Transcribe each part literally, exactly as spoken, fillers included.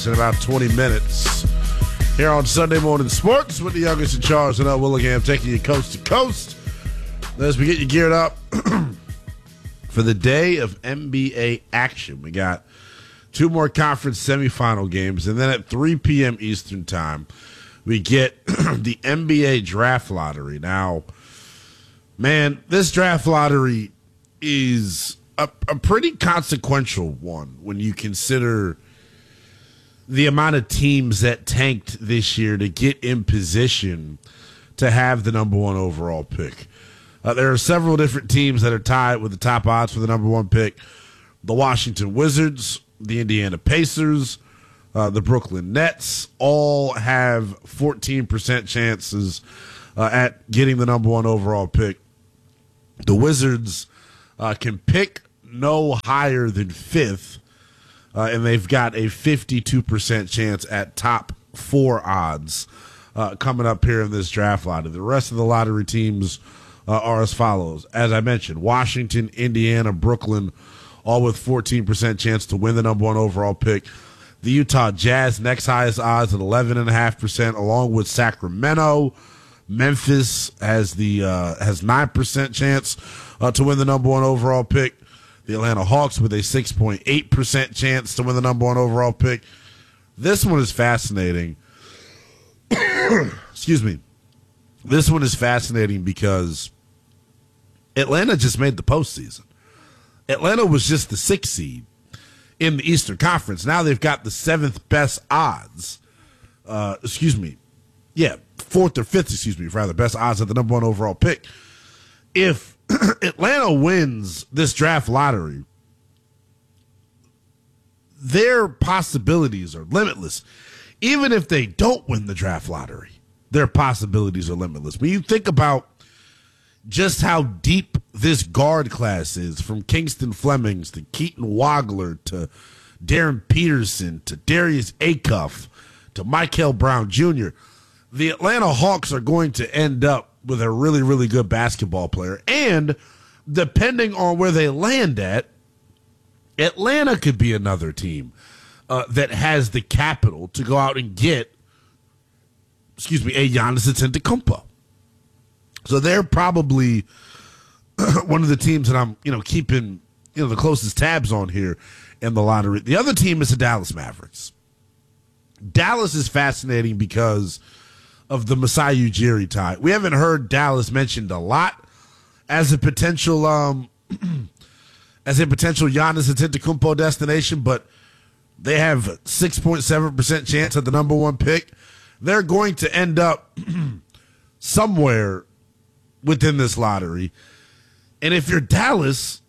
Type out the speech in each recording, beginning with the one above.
In about twenty minutes here on Sunday Morning Sports with the youngest in charge and El Willingham, taking you coast to coast as we get you geared up for the day of N B A action. We got two more conference semifinal games, and then at three p.m. Eastern time, we get the N B A draft lottery. Now, man, this draft lottery is a, a pretty consequential one when you consider the amount of teams that tanked this year to get in position to have the number one overall pick. Uh, there are several different teams that are tied with the top odds for the number one pick. The Washington Wizards, the Indiana Pacers, uh, the Brooklyn Nets all have fourteen percent chances uh, at getting the number one overall pick. The Wizards uh, can pick no higher than fifth. Uh, and they've got a fifty-two percent chance at top four odds uh, coming up here in this draft lottery. The rest of the lottery teams uh, are as follows. As I mentioned, Washington, Indiana, Brooklyn, all with fourteen percent chance to win the number one overall pick. The Utah Jazz, next highest odds at eleven point five percent, along with Sacramento. Memphis has the uh, has nine percent chance uh, to win the number one overall pick. The Atlanta Hawks with a six point eight percent chance to win the number one overall pick. This one is fascinating. Excuse me. This one is fascinating because Atlanta just made the postseason. Atlanta was just the sixth seed in the Eastern Conference. Now they've got the seventh best odds. Uh, excuse me. Yeah, fourth or fifth, excuse me, rather, best odds at the number one overall pick. If Atlanta wins this draft lottery, their possibilities are limitless. Even if they don't win the draft lottery, their possibilities are limitless. When you think about just how deep this guard class is, from Kingston Flemings to Keaton Wagler to Darren Peterson to Darius Acuff to Michael Brown Junior, the Atlanta Hawks are going to end up with a really, really good basketball player. And depending on where they land at, Atlanta could be another team uh, that has the capital to go out and get, excuse me, a Giannis Antetokounmpo. So they're probably one of the teams that I'm, you know, keeping, you know, the closest tabs on here in the lottery. The other team is the Dallas Mavericks. Dallas is fascinating because of the Masai Ujiri tie. We haven't heard Dallas mentioned a lot as a potential um, as a potential Giannis Antetokounmpo destination, but they have six point seven percent chance at the number one pick. They're going to end up somewhere within this lottery. And if you're Dallas,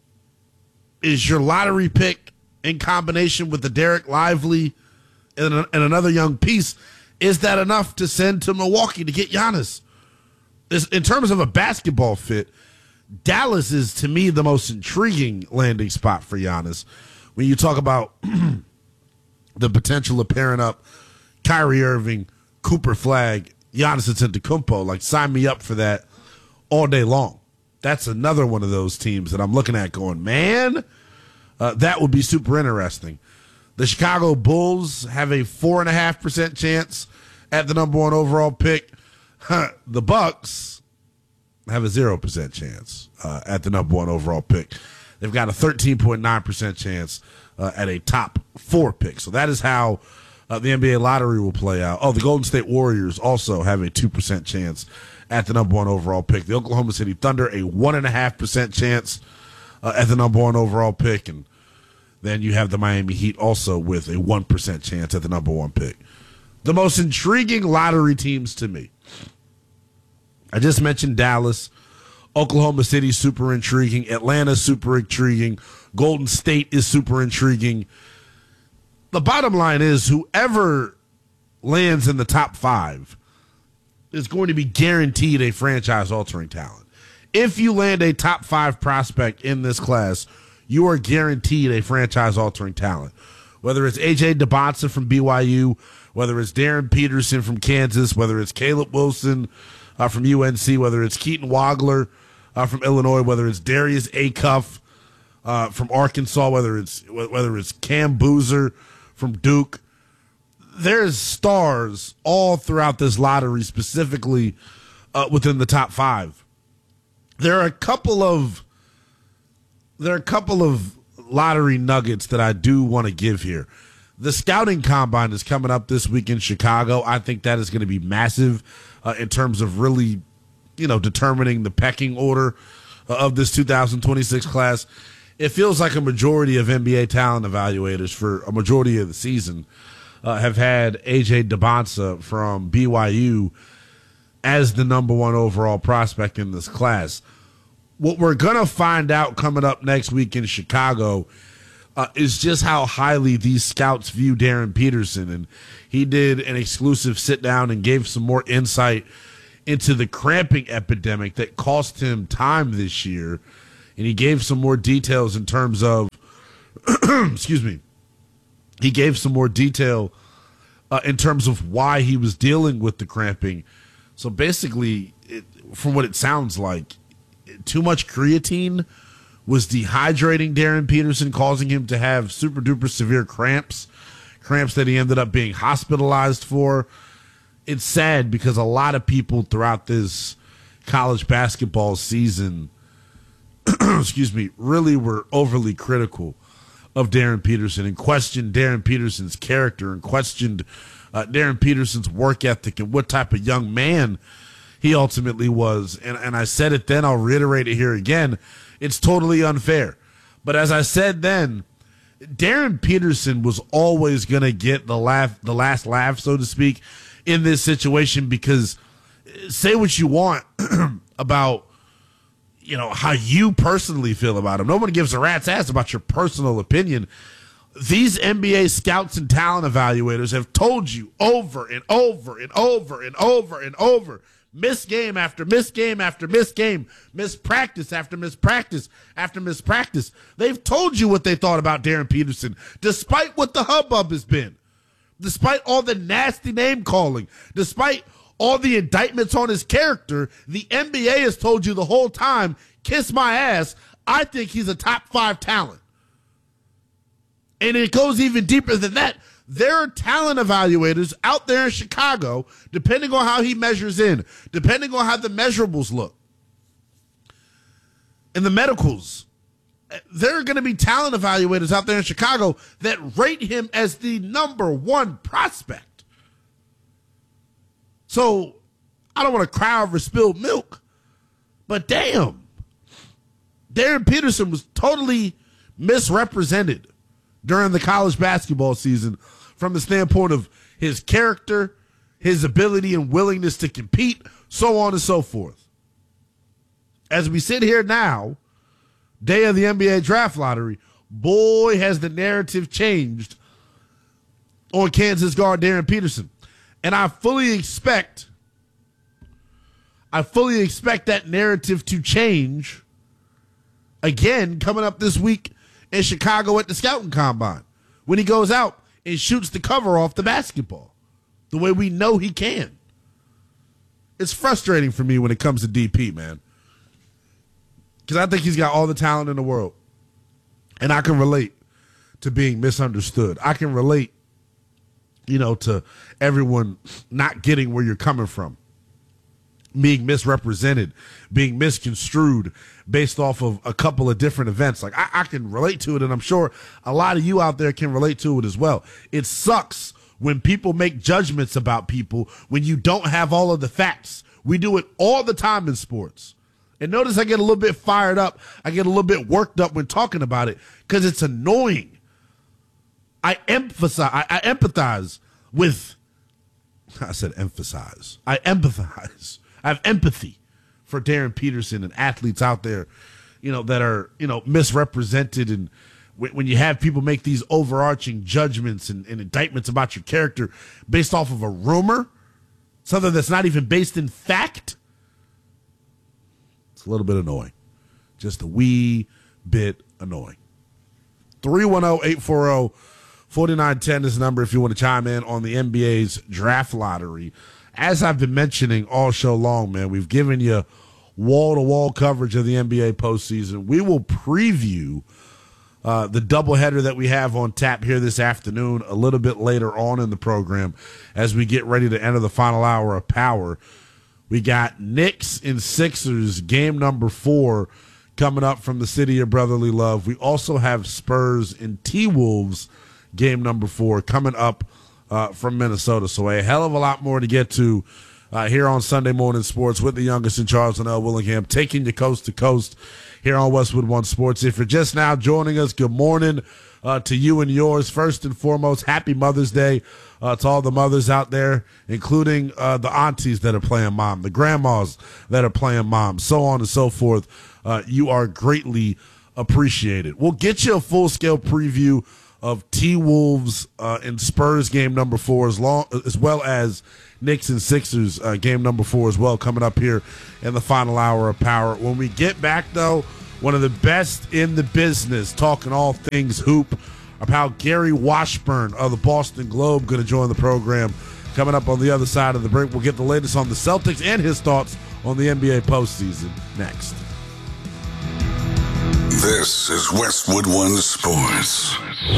is your lottery pick in combination with the Derek Lively and, and another young piece, is that enough to send to Milwaukee to get Giannis? In terms of a basketball fit, Dallas is, to me, the most intriguing landing spot for Giannis. When you talk about the potential of pairing up Kyrie Irving, Cooper Flagg, Giannis Antetokounmpo, like, sign me up for that all day long. That's another one of those teams that I'm looking at going, man, uh, that would be super interesting. The Chicago Bulls have a four point five percent chance at the number one overall pick. The Bucks have a zero percent chance uh, at the number one overall pick. They've got a thirteen point nine percent chance uh, at a top four pick. So that is how uh, the N B A lottery will play out. Oh, the Golden State Warriors also have a two percent chance at the number one overall pick. The Oklahoma City Thunder, a one point five percent chance uh, at the number one overall pick. And then you have the Miami Heat also with a one percent chance at the number one pick. The most intriguing lottery teams to me. I just mentioned Dallas. Oklahoma City, super intriguing. Atlanta, super intriguing. Golden State is super intriguing. The bottom line is whoever lands in the top five is going to be guaranteed a franchise-altering talent. If you land a top five prospect in this class, you are guaranteed a franchise-altering talent. Whether it's A J DeBonsa from B Y U, whether it's Darren Peterson from Kansas, whether it's Caleb Wilson uh, from U N C, whether it's Keaton Wagler uh, from Illinois, whether it's Darius Acuff uh, from Arkansas, whether it's whether it's Cam Boozer from Duke, there's stars all throughout this lottery, specifically uh, within the top five. There are a couple of there are a couple of lottery nuggets that I do want to give here. The scouting combine is coming up this week in Chicago. I think that is going to be massive uh, in terms of really, you know, determining the pecking order uh, of this two thousand twenty-six class. It feels like a majority of N B A talent evaluators for a majority of the season uh, have had A J DeBonsa from B Y U as the number one overall prospect in this class. What we're going to find out coming up next week in Chicago uh, is just how highly these scouts view Darren Peterson. And he did an exclusive sit down and gave some more insight into the cramping epidemic that cost him time this year. And he gave some more details in terms of, excuse me, he gave some more detail uh, in terms of why he was dealing with the cramping. So basically, it, from what it sounds like, too much creatine was dehydrating Darren Peterson, causing him to have super duper severe cramps, cramps that he ended up being hospitalized for. It's sad because a lot of people throughout this college basketball season, excuse me, really were overly critical of Darren Peterson and questioned Darren Peterson's character and questioned uh, Darren Peterson's work ethic and what type of young man he ultimately was. And, and I said it then, I'll reiterate it here again. It's totally unfair. But as I said then, Darren Peterson was always going to get the laugh, the last laugh, so to speak, in this situation, because say what you want about, you know, how you personally feel about him. No one gives a rat's ass about your personal opinion. These N B A scouts and talent evaluators have told you over and over and over and over and over, miss game after miss game after miss game, miss practice after miss practice after miss practice. They've told you what they thought about Darren Peterson, despite what the hubbub has been, despite all the nasty name calling, despite all the indictments on his character. The N B A has told you the whole time, kiss my ass, I think he's a top five talent. And it goes even deeper than that. There are talent evaluators out there in Chicago, depending on how he measures in, depending on how the measurables look, and the medicals. There are going to be talent evaluators out there in Chicago that rate him as the number one prospect. So I don't want to cry over spilled milk, but damn, Darren Peterson was totally misrepresented during the college basketball season from the standpoint of his character, his ability and willingness to compete, so on and so forth. As we sit here now, day of the N B A draft lottery, boy, has the narrative changed on Kansas guard Darren Peterson. And I fully expect, I fully expect that narrative to change again coming up this week in Chicago at the scouting combine, when he goes out and shoots the cover off the basketball the way we know he can. It's frustrating for me when it comes to D P, man, because I think he's got all the talent in the world, and I can relate to being misunderstood. I can relate, you know, to everyone not getting where you're coming from, being misrepresented, being misconstrued based off of a couple of different events. Like, I, I can relate to it, and I'm sure a lot of you out there can relate to it as well. It sucks when people make judgments about people when you don't have all of the facts. We do it all the time in sports. And notice I get a little bit fired up. I get a little bit worked up when talking about it because it's annoying. I emphasize, I, I empathize with, I said emphasize. I empathize. I have empathy for Darren Peterson and athletes out there, you know, that are, you know, misrepresented. And when, when you have people make these overarching judgments and, and indictments about your character based off of a rumor, something that's not even based in fact, it's a little bit annoying. Just a wee bit annoying. three one zero, eight four zero, four nine one zero is the number if you want to chime in on the N B A's draft lottery. As I've been mentioning all show long, man, we've given you wall-to-wall coverage of the N B A postseason. We will preview uh, the doubleheader that we have on tap here this afternoon a little bit later on in the program as we get ready to enter the final hour of Power. We got Knicks and Sixers game number four coming up from the city of brotherly love. We also have Spurs and T-Wolves game number four coming up uh, from Minnesota. So a hell of a lot more to get to uh, here on Sunday Morning Sports with the youngest in Charles and L. Willingham, taking you coast to coast here on Westwood One Sports. If you're just now joining us, good morning uh, to you and yours. First and foremost, happy Mother's Day uh, to all the mothers out there, including uh, the aunties that are playing mom, the grandmas that are playing mom, so on and so forth. Uh, you are greatly appreciated. We'll get you a full-scale preview of T-Wolves uh, and Spurs game number four, as long as well as Knicks and Sixers uh, game number four as well, coming up here in the final hour of Power. When we get back, though, one of the best in the business, talking all things hoop, about Gary Washburn of the Boston Globe going to join the program. Coming up on the other side of the break, we'll get the latest on the Celtics and his thoughts on the N B A postseason next. This is Westwood One Sports.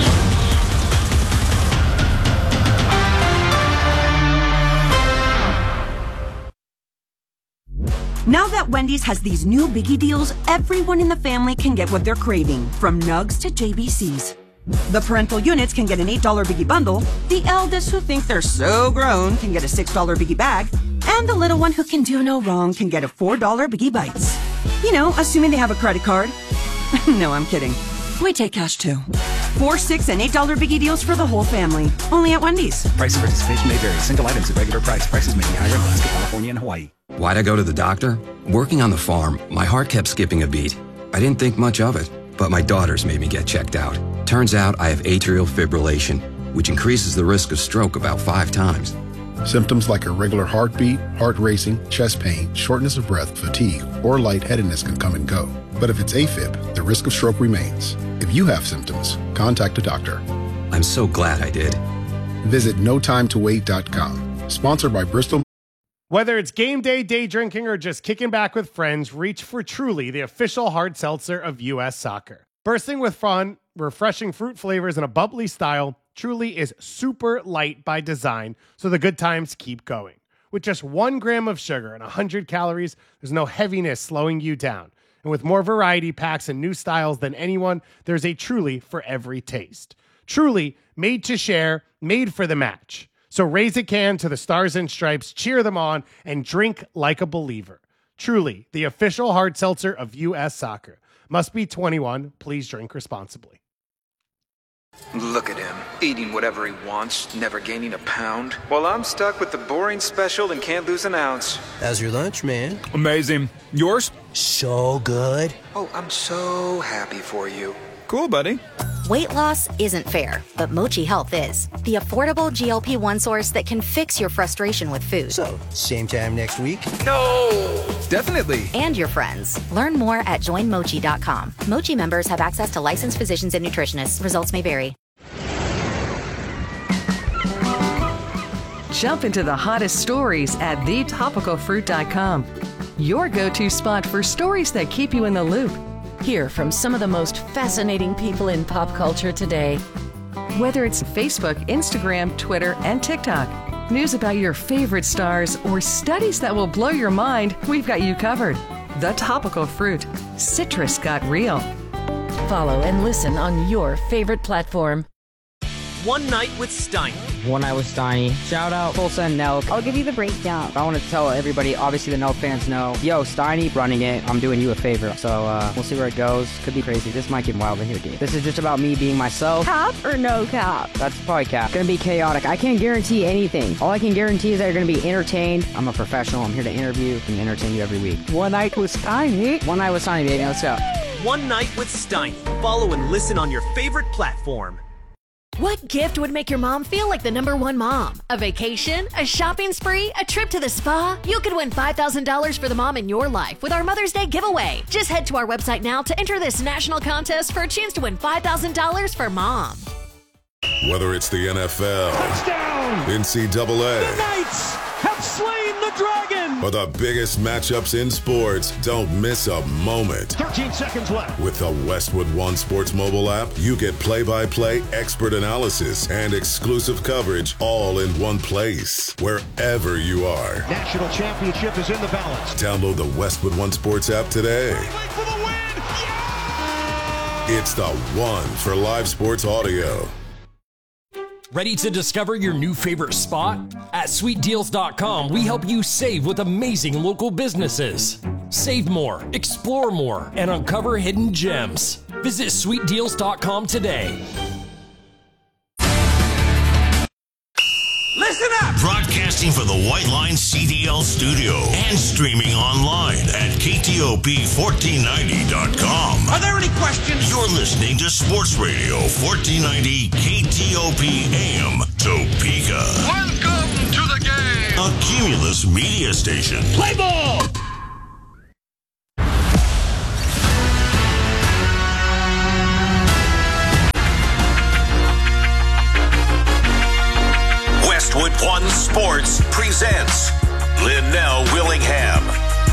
Now that Wendy's has these new biggie deals, everyone in the family can get what they're craving, from nugs to J B Cs. The parental units can get an eight dollar biggie bundle, the eldest who think they're so grown can get a six dollar biggie bag, and the little one who can do no wrong can get a four dollar biggie bites. You know, assuming they have a credit card. No, I'm kidding. We take cash too. Four, six, and eight dollar biggie deals for the whole family. Only at Wendy's. Price of participation may vary. Single items at regular price. Prices may be higher in Alaska, California, and Hawaii. Why'd I go to the doctor? Working on the farm, my heart kept skipping a beat. I didn't think much of it, but my daughters made me get checked out. Turns out I have atrial fibrillation, which increases the risk of stroke about five times. Symptoms like irregular heartbeat, heart racing, chest pain, shortness of breath, fatigue, or lightheadedness can come and go. But if it's AFib, the risk of stroke remains. If you have symptoms, contact a doctor. I'm so glad I did. Visit no time to wait dot com. Sponsored by Bristol. Whether it's game day, day drinking, or just kicking back with friends, reach for Truly, the official hard seltzer of U S Soccer. Bursting with fun, refreshing fruit flavors, and a bubbly style, Truly is super light by design, so the good times keep going. With just one gram of sugar and one hundred calories, there's no heaviness slowing you down. And with more variety packs and new styles than anyone, there's a Truly for every taste. Truly, made to share, made for the match. So raise a can to the Stars and Stripes, cheer them on, and drink like a believer. Truly, the official hard seltzer of U S Soccer. Must be twenty-one. Please drink responsibly. Look at him, eating whatever he wants, never gaining a pound. While I'm stuck with the boring special and can't lose an ounce. How's your lunch, man? Amazing. Yours? So good. Oh, I'm so happy for you. Cool, buddy. Weight loss isn't fair, but Mochi Health is. The affordable G L P one source that can fix your frustration with food. So, same time next week? No! Definitely. And your friends. Learn more at join mochi dot com. Mochi members have access to licensed physicians and nutritionists. Results may vary. Jump into the hottest stories at the topical fruit dot com. Your go-to spot for stories that keep you in the loop. Hear from some of the most fascinating people in pop culture today. Whether it's Facebook, Instagram, Twitter, and TikTok, news about your favorite stars, or studies that will blow your mind, we've got you covered. The Topical Fruit. Citrus got real. Follow and listen on your favorite platform. One Night with Steiny. One Night with Steiny. Shout out Tulsa and Nelk. I'll give you the breakdown. I want to tell everybody, obviously the Nelk fans know, yo, Steiny running it, I'm doing you a favor. So uh, we'll see where it goes. Could be crazy. This might get wild in here, dude. This is just about me being myself. Cap or no cap? That's probably cap. Gonna be chaotic. I can't guarantee anything. All I can guarantee is that you're gonna be entertained. I'm a professional. I'm here to interview and entertain you every week. One Night with Steiny. One Night with Steiny, baby. Let's go. One Night with Steiny. Follow and listen on your favorite platform. What gift would make your mom feel like the number one mom? A vacation? A shopping spree? A trip to the spa? You could win five thousand dollars for the mom in your life with our Mother's Day giveaway. Just head to our website now to enter this national contest for a chance to win five thousand dollars for mom. Whether it's the N F L, touchdown, N C double A, the Knights have slain the Dragon! For the biggest matchups in sports, don't miss a moment. thirteen seconds left. With the Westwood One Sports mobile app, you get play-by-play expert analysis and exclusive coverage all in one place, wherever you are. National championship is in the balance. Download the Westwood One Sports app today. For the win! Yeah! It's the one for live sports audio. Ready to discover your new favorite spot? At sweet deals dot com, we help you save with amazing local businesses. Save more, explore more, and uncover hidden gems. Visit sweet deals dot com today. Listen up! Broadcasting for the White Line C D L studio and streaming online at K T O P fourteen ninety dot com. Are there any questions? You're listening to Sports Radio fourteen ninety K T O P A M Topeka. Welcome to the game! A Cumulus media station. Play ball! Westwood One Sports presents Linnell Willingham.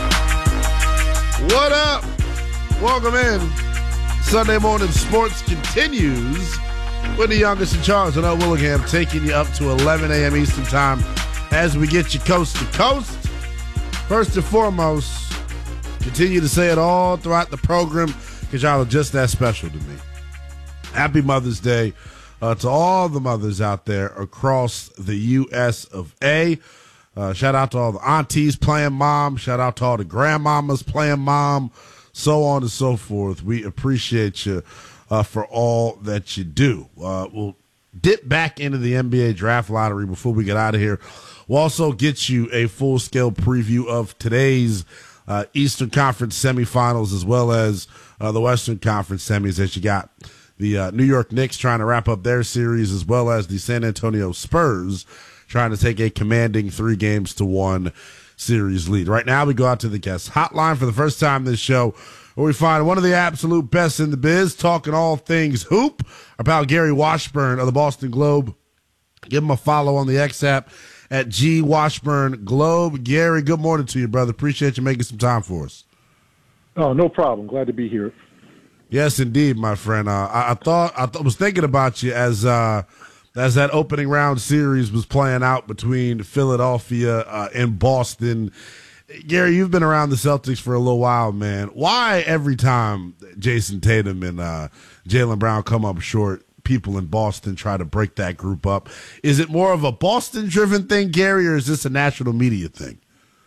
What up? Welcome in. Sunday morning sports continues with the youngest in charge, Linnell Willingham, taking you up to eleven a.m. Eastern time as we get you coast to coast. First and foremost, continue to say it all throughout the program because y'all are just that special to me. Happy Mother's Day. Uh, to all the mothers out there across the U S of A. Uh, shout out to all the aunties playing mom. Shout out to all the grandmamas playing mom, so on and so forth. We appreciate you uh, for all that you do. Uh, we'll dip back into the N B A draft lottery before we get out of here. We'll also get you a full-scale preview of today's uh, Eastern Conference semifinals as well as uh, the Western Conference semis that you got. The uh, New York Knicks trying to wrap up their series, as well as the San Antonio Spurs trying to take a commanding three games to one series lead. Right now, we go out to the guest hotline for the first time this show, where we find one of the absolute best in the biz, talking all things hoop, about Gary Washburn of the Boston Globe. Give him a follow on the X app at G Washburn Globe. Gary, good morning to you, brother. Appreciate you making some time for us. Oh, no problem. Glad to be here. Yes, indeed, my friend. Uh, I, I thought I th- was thinking about you as uh, as that opening round series was playing out between Philadelphia uh, and Boston. Gary, you've been around the Celtics for a little while, man. Why every time Jason Tatum and uh, Jaylen Brown come up short, people in Boston try to break that group up? Is it more of a Boston-driven thing, Gary, or is this a national media thing?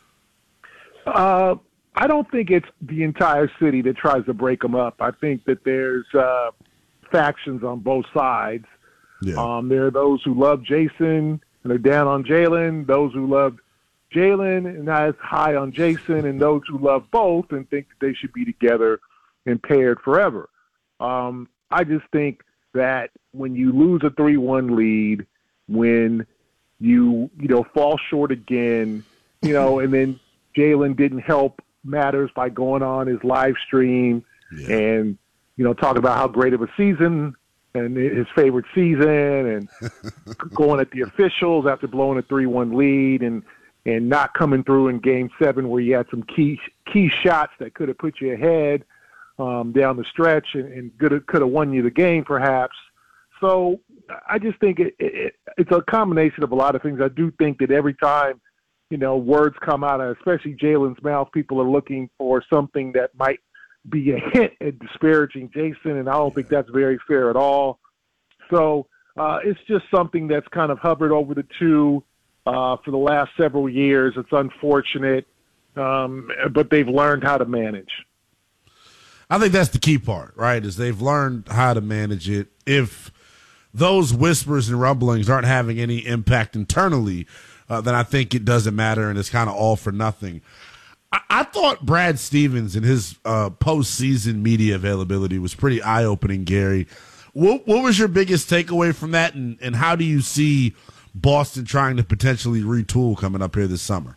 Uh. I don't think it's the entire city that tries to break them up. I think that there's uh, factions on both sides. Yeah. Um, there are those who love Jason and they're down on Jaylen, those who love Jaylen and not as high on Jason, and those who love both and think that they should be together and paired forever. Um, I just think that when you lose a three one lead, when you, you know, fall short again, you know, and then Jaylen didn't help matters by going on his live stream yeah. and, you know, talk about how great of a season and his favorite season and going at the officials after blowing a three one lead and, and not coming through in game seven where you had some key key shots that could have put you ahead um, down the stretch and, and could have, could have won you the game perhaps. So I just think it, it, it's a combination of a lot of things. I do think that every time you know, words come out of especially Jaylen's mouth, people are looking for something that might be a hint at disparaging Jason, and I don't think that's very fair at all. So uh, it's just something that's kind of hovered over the two uh, for the last several years. It's unfortunate, um, but they've learned how to manage. I think that's the key part, right, is they've learned how to manage it. If those whispers and rumblings aren't having any impact internally, Uh, then I think it doesn't matter, and it's kind of all for nothing. I, I thought Brad Stevens and his uh, postseason media availability was pretty eye-opening, Gary. What, what was your biggest takeaway from that, and, and how do you see Boston trying to potentially retool coming up here this summer?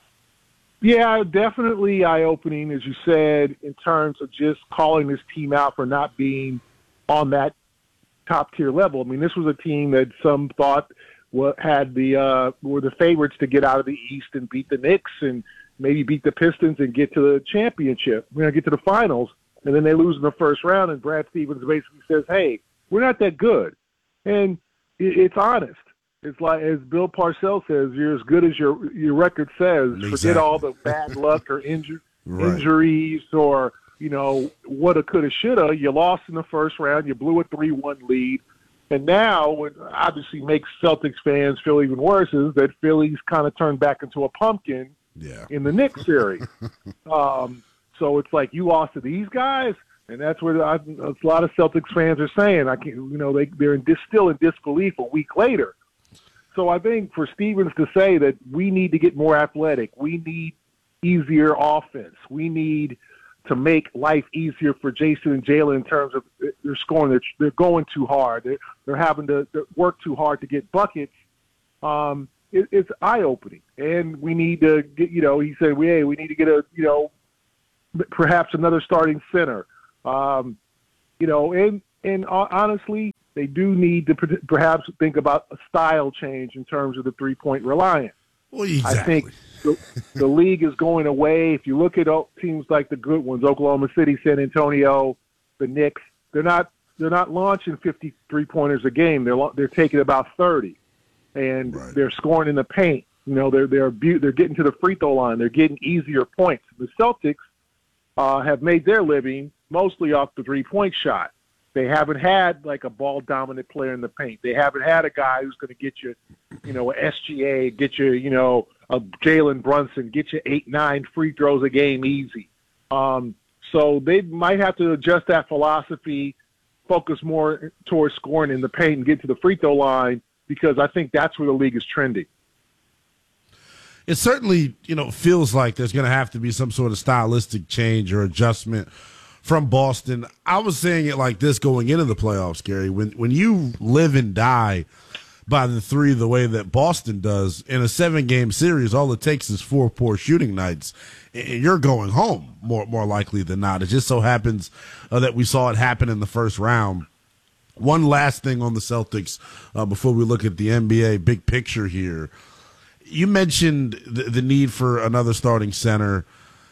Yeah, definitely eye-opening, as you said, in terms of just calling this team out for not being on that top-tier level. I mean, this was a team that some thought what had the uh, were the favorites to get out of the East and beat the Knicks and maybe beat the Pistons and get to the championship. We're going to get to the finals, and then they lose in the first round, and Brad Stevens basically says, hey, we're not that good. And it, it's honest. It's like, as Bill Parcells says, you're as good as your your record says. Exactly. Forget all the bad luck or inju- Right. injuries or, you know, woulda, coulda, shoulda. You lost in the first round. You blew a three one lead. And now, what obviously makes Celtics fans feel even worse is that Philly's kind of turned back into a pumpkin yeah. in the Knicks series. um, so it's like, you lost to these guys? And that's where I, a lot of Celtics fans are saying, I can't, you know, they, they're in dis, still in disbelief a week later. So I think for Stevens to say that we need to get more athletic, we need easier offense, we need to make life easier for Jason and Jalen in terms of they're scoring, they're, they're going too hard, they're, they're having to work too hard to get buckets. Um, it, it's eye-opening, and we need to get, you know, he said, we, hey, we need to get a, you know, perhaps another starting center. Um, you know, and, and honestly, they do need to perhaps think about a style change in terms of the three-point reliance. Well, exactly. I think the, the league is going away. If you look at teams like the good ones, Oklahoma City, San Antonio, the Knicks, they're not they're not launching fifty three-pointers a game. They're they're taking about thirty, and right. they're scoring in the paint. You know, they're they're they're getting to the free throw line. They're getting easier points. The Celtics uh, have made their living mostly off the three-point shot. They haven't had like a ball-dominant player in the paint. They haven't had a guy who's going to get you, you know, a S G A, get you, you know, a Jalen Brunson, get you eight, nine free throws a game easy. Um, so they might have to adjust that philosophy, focus more towards scoring in the paint and get to the free throw line, because I think that's where the league is trending. It certainly, you know, feels like there's going to have to be some sort of stylistic change or adjustment from Boston. I was saying it like this going into the playoffs, Gary. When when you live and die by the three the way that Boston does in a seven-game series, all it takes is four poor shooting nights, and you're going home more more likely than not. It just so happens uh, that we saw it happen in the first round. One last thing on the Celtics uh, before we look at the N B A big picture here. You mentioned the, the need for another starting center.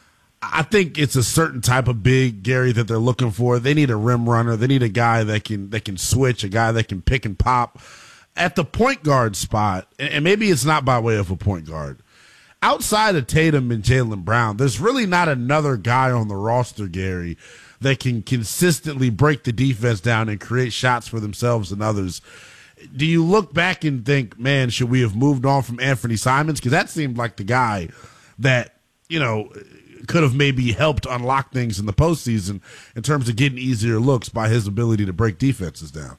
I think it's a certain type of big, Gary, that they're looking for. They need a rim runner. They need a guy that can that can switch, a guy that can pick and pop. At the point guard spot, and maybe it's not by way of a point guard, outside of Tatum and Jaylen Brown, there's really not another guy on the roster, Gary, that can consistently break the defense down and create shots for themselves and others. Do you look back and think, man, should we have moved on from Anthony Simons? Because that seemed like the guy that, you know, could have maybe helped unlock things in the postseason in terms of getting easier looks by his ability to break defenses down.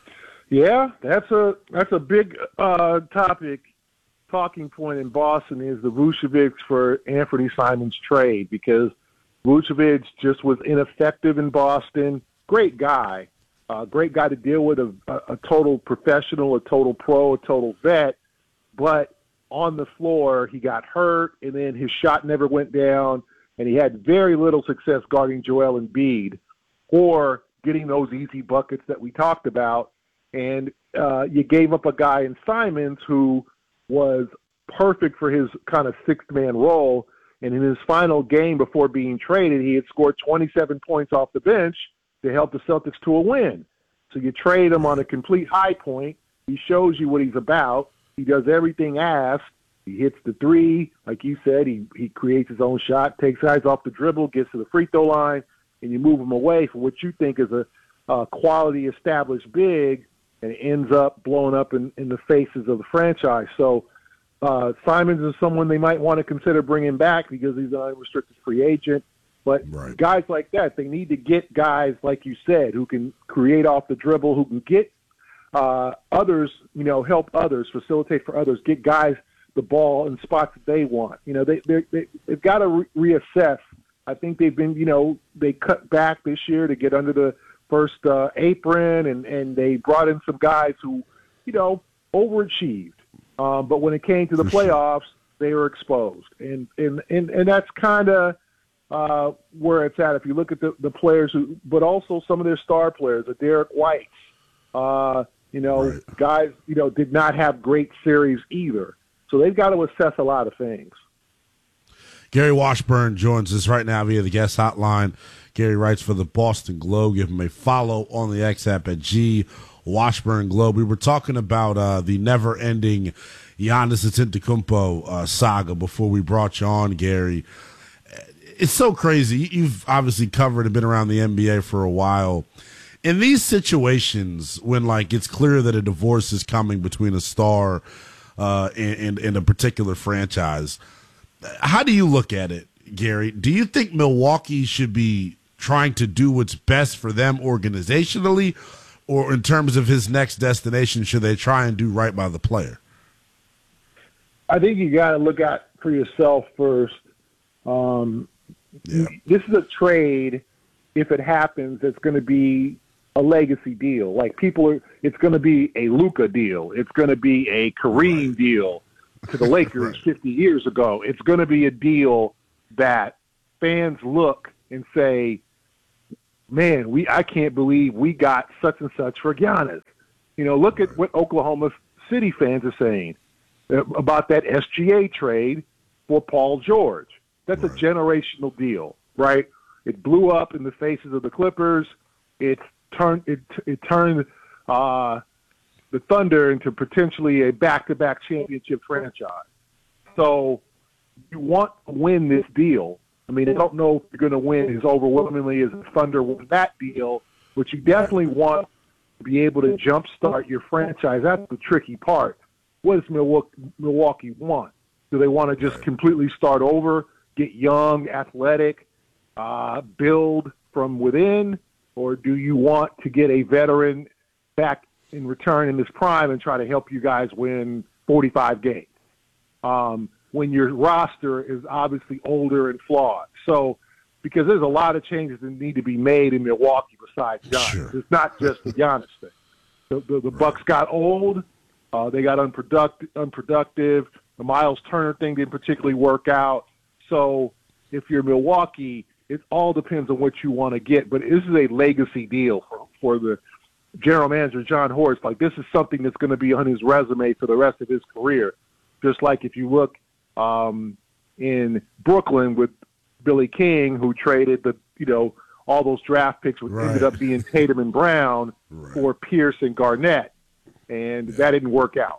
Yeah, that's a that's a big uh, topic, talking point in Boston is the Vucevic for Anthony Simons trade, because Vucevic just was ineffective in Boston. Great guy, uh, great guy to deal with, a, a, a total professional, a total pro, a total vet, but on the floor he got hurt, and then his shot never went down. And he had very little success guarding Joel Embiid or getting those easy buckets that we talked about. And uh, you gave up a guy in Simons who was perfect for his kind of sixth-man role. And in his final game before being traded, he had scored twenty-seven points off the bench to help the Celtics to a win. So you trade him on a complete high point. He shows you what he's about. He does everything asked. He hits the three, like you said. He he creates his own shot, takes guys off the dribble, gets to the free throw line, and you move him away for what you think is a, a quality established big, and it ends up blowing up in, in the faces of the franchise. So uh, Simons is someone they might want to consider bringing back because he's an unrestricted free agent. But right. guys like that, they need to get guys, like you said, who can create off the dribble, who can get uh, others, you know, help others, facilitate for others, get guys the ball in spots that they want. You know, they, they, they, they've got to re- reassess. I think they've been, you know, they cut back this year to get under the first uh, apron, and, and they brought in some guys who, you know, overachieved. Um, but when it came to the playoffs, they were exposed. And, and, and, and that's kind of uh, where it's at. If you look at the, the players who, but also some of their star players, the Derek Whites, uh, You know, Right. guys, you know, did not have great series either. So they've got to have great series either. So they've got to assess a lot of things. Gary Washburn joins us right now via the guest hotline. Gary writes for the Boston Globe. Give him a follow on the X app at G Washburn Globe. We were talking about uh, the never-ending Giannis Antetokounmpo uh, saga before we brought you on, Gary. It's so crazy. You've obviously covered and been around the N B A for a while. In these situations, when like it's clear that a divorce is coming between a star uh, and, and, and a particular franchise, how do you look at it, Gary? Do you think Milwaukee should be trying to do what's best for them organizationally, or in terms of his next destination, should they try and do right by the player? I think you got to look out for yourself first. Um, yeah. This is a trade, if it happens, it's going to be a legacy deal. Like people are, it's going to be a Luka deal. It's going to be a Kareem right. deal to the Lakers right. fifty years ago. It's going to be a deal that fans look and say, man, we I can't believe we got such and such for Giannis. You know, look at what Oklahoma City fans are saying about that S G A trade for Paul George. That's right. a generational deal, right? It blew up in the faces of the Clippers. It turned it it turned uh, the Thunder into potentially a back-to-back championship franchise. So you want to win this deal. I mean, I don't know if you're going to win as overwhelmingly as the Thunder won that deal, but you definitely want to be able to jumpstart your franchise. That's the tricky part. What does Milwaukee, Milwaukee want? Do they want to just completely start over, get young, athletic, uh, build from within, or do you want to get a veteran back in return in his prime and try to help you guys win forty-five games? Um, when your roster is obviously older and flawed. So, because there's a lot of changes that need to be made in Milwaukee besides Giannis. Sure. It's not just the Giannis thing. The, the, the Bucks got old. Uh, they got unproductive, unproductive. The Miles Turner thing didn't particularly work out. So if you're Milwaukee, it all depends on what you want to get. But this is a legacy deal for, for the general manager, John Horst. Like, this is something that's going to be on his resume for the rest of his career. Just like if you look um, in Brooklyn with Billy King, who traded the, you know, all those draft picks, which right. ended up being Tatum and Brown right. for Pierce and Garnett. And yeah. that didn't work out.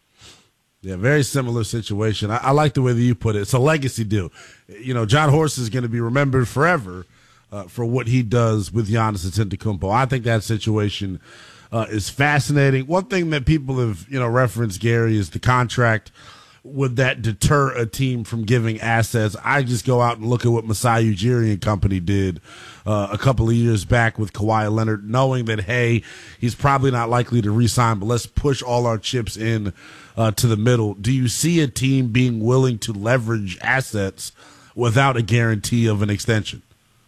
Yeah, very similar situation. I, I like the way that you put it. It's a legacy deal. You know, John Horst is going to be remembered forever uh, for what he does with Giannis Antetokounmpo. I think that situation uh, is fascinating. One thing that people have, you know, referenced, Gary, is the contract. Would that deter a team from giving assets? I just go out and look at what Masai Ujiri and company did uh, a couple of years back with Kawhi Leonard, knowing that, hey, he's probably not likely to re-sign, but let's push all our chips in uh, to the middle. Do you see a team being willing to leverage assets without a guarantee of an extension?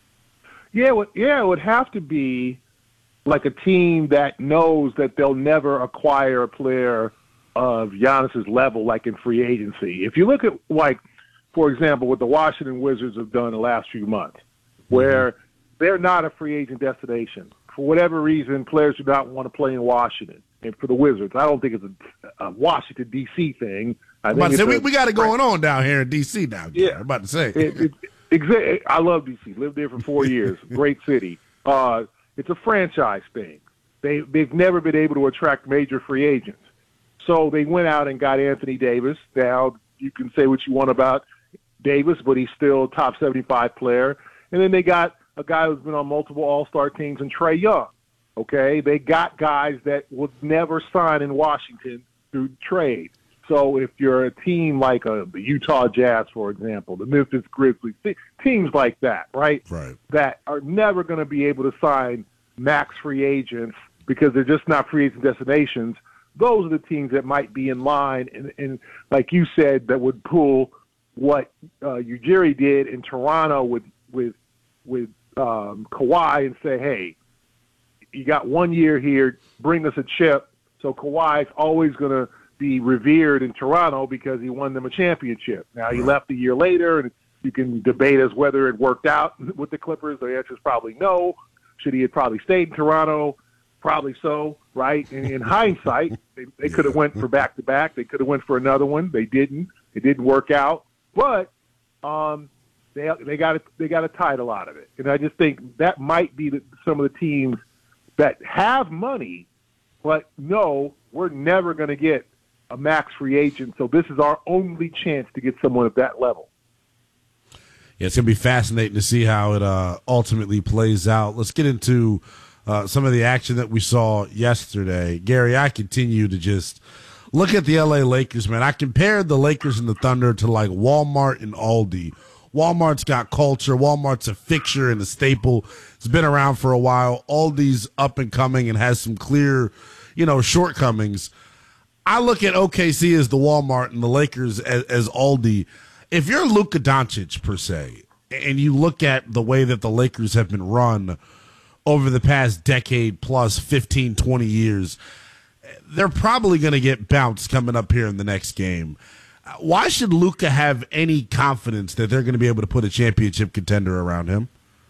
Yeah, well, yeah, it would have to be like a team that knows that they'll never acquire a player of Giannis's level, like in free agency. If you look at, like, for example, what the Washington Wizards have done the last few months, where mm-hmm. they're not a free agent destination. For whatever reason, players do not want to play in Washington. And for the Wizards, I don't think it's a, a Washington, D C thing. I I'm about to say, a, we, we got it going on down here in D C now. Gary. Yeah. I'm about to say. It, it, exa- I love D C. Lived there for four years. Great city. Uh, it's a franchise thing. They, they've never been able to attract major free agents. So they went out and got Anthony Davis. Now, you can say what you want about Davis, but he's still a top seventy-five player. And then they got a guy who's been on multiple All-Star teams in Trae Young. Okay? They got guys that would never sign in Washington through trade. So if you're a team like a, the Utah Jazz, for example, the Memphis Grizzlies, teams like that, right? Right. That are never going to be able to sign max free agents because they're just not free agent destinations. Those are the teams that might be in line, and, and like you said, that would pull what uh, Ujiri did in Toronto with with with um, Kawhi and say, hey, you got one year here, bring us a chip. So Kawhi's always going to be revered in Toronto because he won them a championship. Now, he left a year later, and you can debate as whether it worked out with the Clippers. The answer is probably no. Should he have probably stayed in Toronto? probably so, right? And in hindsight, they, they could have went for back-to-back. They could have went for another one. They didn't. It didn't work out. But um, they they got a, they got a title out of it. And I just think that might be the, some of the teams that have money, but no, we're never going to get a max free agent. So this is our only chance to get someone at that level. Yeah, it's going to be fascinating to see how it uh, ultimately plays out. Let's get into uh, some of the action that we saw yesterday. Gary, I continue to just look at the L A Lakers, man. I compared the Lakers and the Thunder to like Walmart and Aldi. Walmart's got culture. Walmart's a fixture and a staple. It's been around for a while. Aldi's up and coming and has some clear, you know, shortcomings. I look at O K C as the Walmart and the Lakers as, as Aldi. If you're Luka Doncic, per se, and you look at the way that the Lakers have been run over the past decade plus, fifteen, twenty years, they're probably going to get bounced coming up here in the next game. Why should Luka have any confidence that they're going to be able to put a championship contender around him?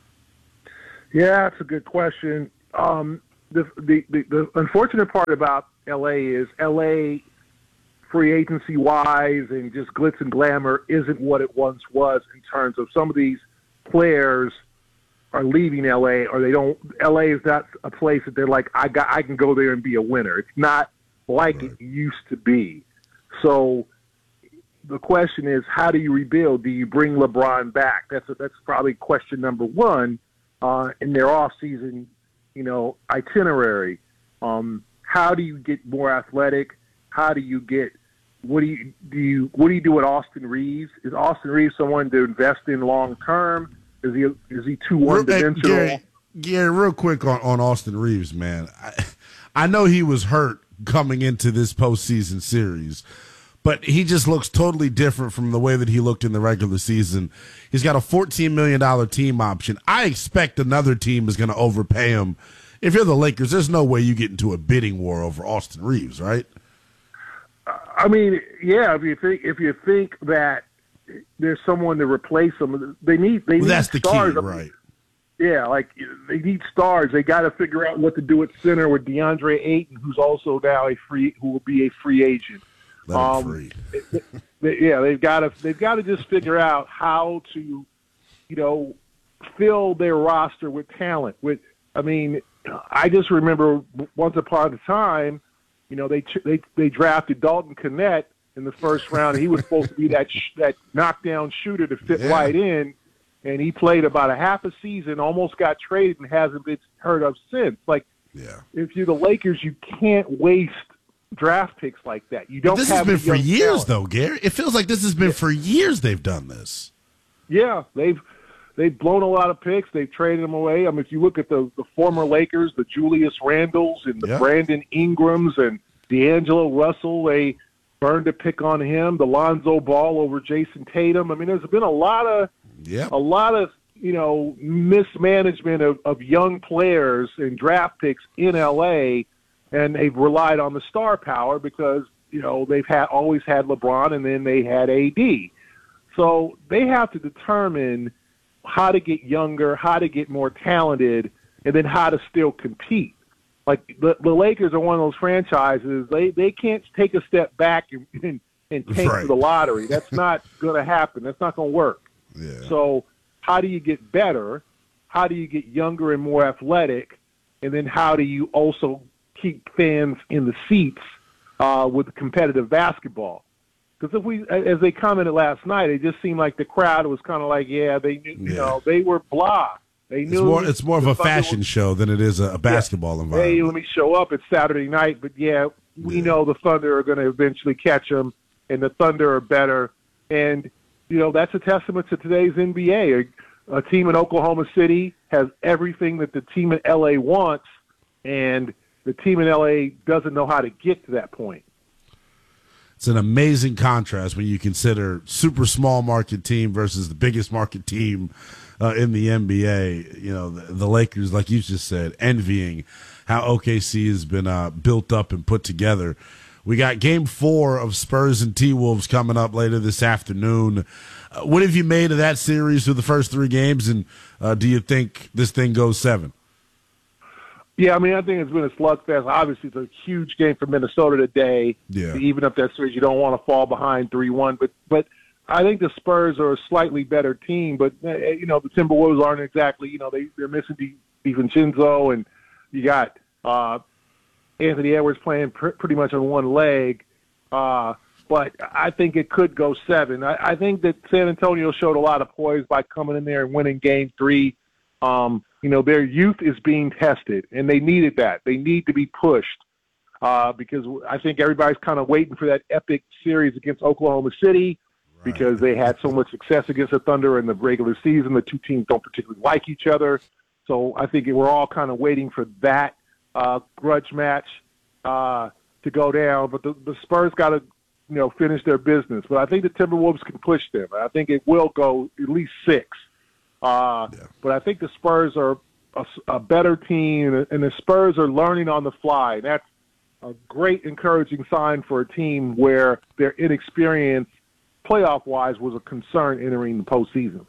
Yeah, that's a good question. Um, the, the, the, the unfortunate part about L A is L A free agency-wise and just glitz and glamour isn't what it once was in terms of some of these players are leaving L A or they don't. L A is not a place that they're like, I got, I can go there and be a winner. It's not like right. it used to be. So the question is, how do you rebuild? Do you bring LeBron back? That's a, that's probably question number one uh, in their off-season, you know, itinerary. Um, how do you get more athletic? How do you get what do you do? You, what do you do with Austin Reeves? Is Austin Reeves someone to invest in long term? Is he is he too one dimensional? Gary, Gary, real quick on, on Austin Reeves, man. I, I know he was hurt coming into this postseason series, but he just looks totally different from the way that he looked in the regular season. He's got a fourteen million dollars team option. I expect another team is going to overpay him. If you're the Lakers, there's no way you get into a bidding war over Austin Reeves, right? I mean, yeah. If you think if you think that there's someone to replace him, they need they well, need that's the stars. key, right? Yeah, like they need stars. They got to figure out what to do at center with DeAndre Ayton, who's also now a free, who will be a free agent. Let him um, free. they, they, yeah, they've got to they've got to just figure out how to, you know, fill their roster with talent. With I mean, I just remember once upon a time. You know, they they they drafted Dalton Knecht in the first round. He was supposed to be that sh- that knockdown shooter to fit yeah. right in, and he played about a half a season, almost got traded, and hasn't been heard of since. Like, yeah. if you're the Lakers, you can't waste draft picks like that. You don't. But this have has been for years, talent. though, Gary. It feels like this has been yeah. for years. They've done this. Yeah, they've they've blown a lot of picks. They've traded them away. I mean, if you look at the, the former Lakers, the Julius Randles and the yeah. Brandon Ingrams and D'Angelo Russell, they burned a pick on him. The Lonzo Ball over Jason Tatum. I mean, there's been a lot of yeah. a lot of you know mismanagement of, of young players and draft picks in L A, and they've relied on the star power because you know they've had always had LeBron, and then they had A D. So they have to determine how to get younger, how to get more talented, and then how to still compete. Like the, the Lakers are one of those franchises, they, they can't take a step back and, and, and tank right. for the lottery. That's not going to happen. That's not going to work. Yeah. So how do you get better? How do you get younger and more athletic? And then how do you also keep fans in the seats uh, with competitive basketball? Because if we, as they commented last night, it just seemed like the crowd was kind of like, yeah, they knew, you yeah. know, they were blah. They knew it's more, it's more of a fashion was, show than it is a, a basketball yeah. environment. Hey, let me show up. It's Saturday night, but yeah, we yeah. know the Thunder are going to eventually catch them, and the Thunder are better. And you know that's a testament to today's N B A. A, a team in Oklahoma City has everything that the team in L A wants, and the team in L A doesn't know how to get to that point. It's an amazing contrast when you consider super small market team versus the biggest market team uh, in the N B A. You know, the, the Lakers, like you just said, envying how O K C has been uh, built up and put together. We got game four of Spurs and T-Wolves coming up later this afternoon. Uh, what have you made of that series through the first three games, and uh, do you think this thing goes seven? Yeah, I mean, I think it's been a slugfest. Obviously, it's a huge game for Minnesota today. Yeah. To even up that series, you don't want to fall behind three one. But but I think the Spurs are a slightly better team. But, uh, you know, the Timberwolves aren't exactly, you know, they, they're missing Di- DiVincenzo, and you got uh, Anthony Edwards playing pr- pretty much on one leg. Uh, but I think it could go seven. I, I think that San Antonio showed a lot of poise by coming in there and winning game three. Um, you know, their youth is being tested, and they needed that. They need to be pushed uh, because I think everybody's kind of waiting for that epic series against Oklahoma City right. because they had so much success against the Thunder in the regular season. The two teams don't particularly like each other. So I think we're all kind of waiting for that uh, grudge match uh, to go down. But the, the Spurs got to, you know, finish their business. But I think the Timberwolves can push them. I think it will go at least six. Uh, yeah. But I think the Spurs are a, a better team, and the Spurs are learning on the fly. That's a great encouraging sign for a team where their inexperience playoff-wise was a concern entering the postseason.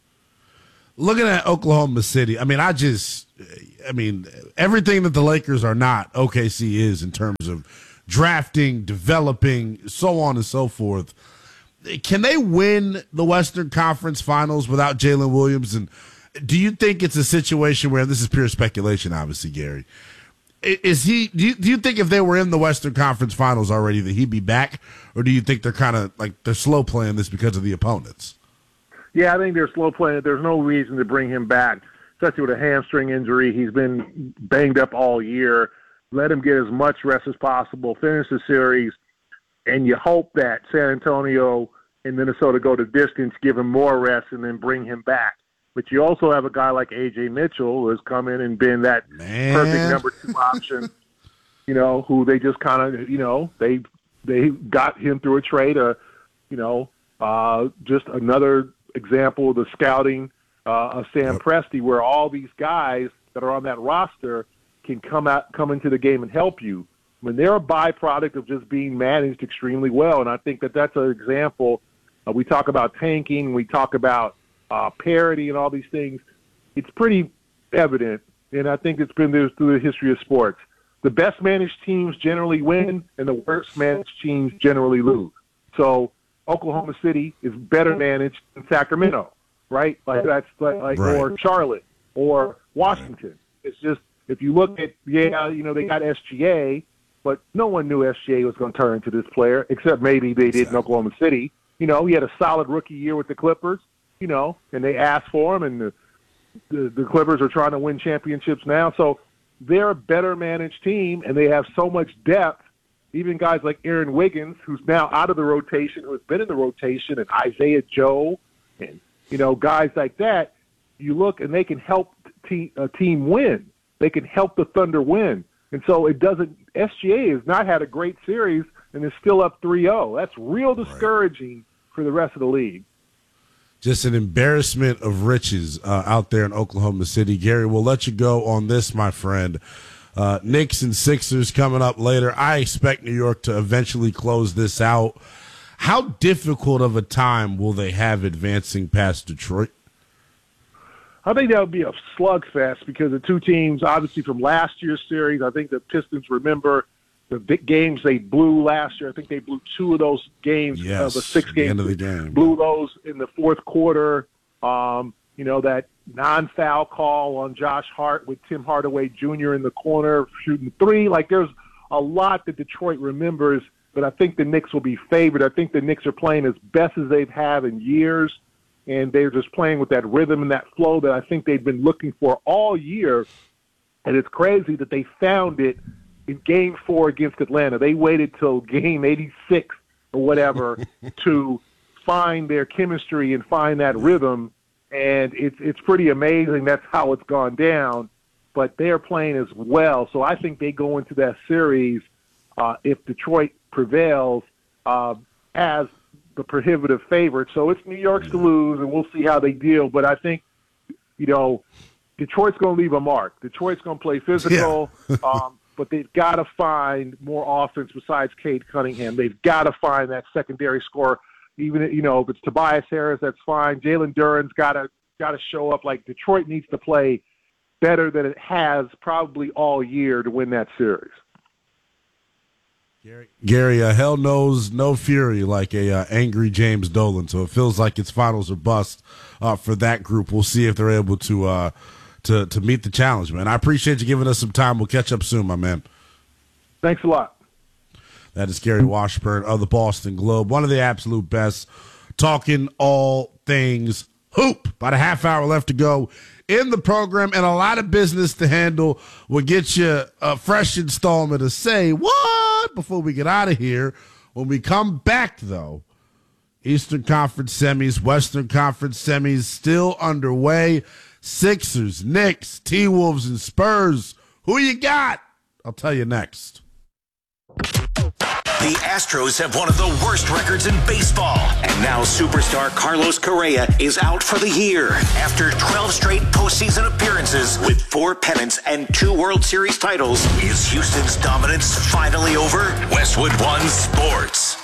Looking at Oklahoma City, I mean, I just, I mean, everything that the Lakers are not, O K C is in terms of drafting, developing, so on and so forth. Can they win the Western Conference Finals without Jalen Williams? And do you think it's a situation where, this is pure speculation, obviously, Gary, is he, do you, do you think if they were in the Western Conference Finals already that he'd be back? Or do you think they're kind of like, they're slow playing this because of the opponents? Yeah, I think they're slow playing it. There's no reason to bring him back, especially with a hamstring injury. He's been banged up all year. Let him get as much rest as possible, finish the series, and you hope that San Antonio and Minnesota go the distance, give him more rest, and then bring him back. But you also have a guy like A J Mitchell who has come in and been that Man. perfect number two option, you know, who they just kind of, you know, they they got him through a trade, uh, you know, uh, just another example of the scouting uh, of Sam yep. Presti, where all these guys that are on that roster can come out, come into the game and help you. I mean, they're a byproduct of just being managed extremely well, and I think that that's an example. Uh, we talk about tanking, we talk about uh, parity and all these things. It's pretty evident, and I think it's been there through the history of sports. The best managed teams generally win, and the worst managed teams generally lose. So Oklahoma City is better managed than Sacramento, right? Like that's like, like right. or Charlotte or Washington. It's just, if you look at, yeah, you know, they got S G A, but no one knew S G A was going to turn into this player, except maybe they did in Oklahoma City. You know, he had a solid rookie year with the Clippers, you know, and they asked for him, and the, the, the Clippers are trying to win championships now. So they're a better managed team, and they have so much depth. Even guys like Aaron Wiggins, who's now out of the rotation, who has been in the rotation, and Isaiah Joe, and, you know, guys like that, you look and they can help te- a team win. They can help the Thunder win. And so it doesn't – S G A has not had a great series and is still up three oh. That's real discouraging right. for the rest of the league. Just an embarrassment of riches uh, out there in Oklahoma City. Gary, we'll let you go on this, my friend. Uh, Knicks and Sixers coming up later. I expect New York to eventually close this out. How difficult of a time will they have advancing past Detroit? I think that would be a slugfest because the two teams, obviously from last year's series, I think the Pistons remember the big games they blew last year. I think they blew two of those games, yes, uh, the six games. End of the game. Blew those in the fourth quarter. Um, you know, that non-foul call on Josh Hart with Tim Hardaway Junior in the corner shooting three. Like, there's a lot that Detroit remembers, but I think the Knicks will be favored. I think the Knicks are playing as best as they've had in years, and they're just playing with that rhythm and that flow that I think they've been looking for all year. And it's crazy that they found it in game four against Atlanta. They waited till game eighty-six or whatever to find their chemistry and find that rhythm. And it's it's pretty amazing that's how it's gone down. But they're playing as well. So I think they go into that series, uh, if Detroit prevails, uh, as the prohibitive favorite. So it's New York's to lose, and we'll see how they deal. But I think, you know, Detroit's going to leave a mark. Detroit's going to play physical, yeah. um, but they've got to find more offense besides Cade Cunningham. They've got to find that secondary scorer. Even, you know, if it's Tobias Harris, that's fine. Jalen Duren's got to got to show up. Like, Detroit needs to play better than it has probably all year to win that series. Gary, Gary uh, hell knows no fury like a uh, angry James Dolan, so it feels like it's finals or bust uh, for that group. We'll see if they're able to uh, to to meet the challenge, man. I appreciate you giving us some time. We'll catch up soon, my man. Thanks a lot. That is Gary Washburn of the Boston Globe, one of the absolute best, talking all things hoop. About a half hour left to go in the program and a lot of business to handle. We'll get you a fresh installment of Say What before we get out of here. When we come back, though, Eastern Conference semis, Western Conference semis still underway. Sixers, Knicks, T-Wolves, and Spurs. Who you got? I'll tell you next. The Astros have one of the worst records in baseball. And now superstar Carlos Correa is out for the year after twelve straight postseason appearances with four pennants and two World Series titles. Is Houston's dominance finally over? Westwood One Sports.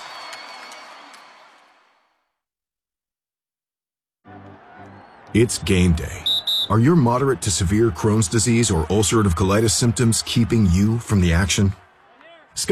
It's game day. Are your moderate to severe Crohn's disease or ulcerative colitis symptoms keeping you from the action?